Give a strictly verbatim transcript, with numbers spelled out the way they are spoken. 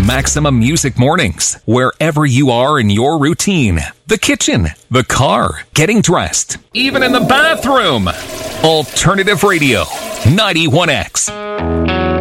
Maximum Music Mornings, wherever you are in your routine. The kitchen, the car, getting dressed, even in the bathroom. Alternative Radio, ninety-one X.